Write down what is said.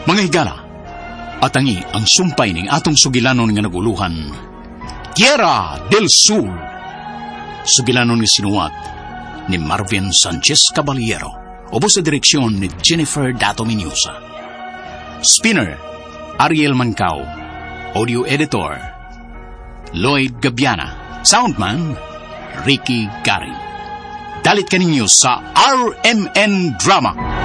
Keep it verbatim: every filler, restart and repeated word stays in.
Mga higala, atangi ang sumpay ning atong sugilanon nga naguluhan, Tierra del Sur. Sugilanon nga sinuwat ni Marvin Sanchez Caballero, ubos sa direksyon ni Jennifer Dato Mendoza. Spinner, Ariel Mancao. Audio editor, Lloyd Gabiana. Soundman, Ricky Garin. Dalit kaninyo sa R M N Drama.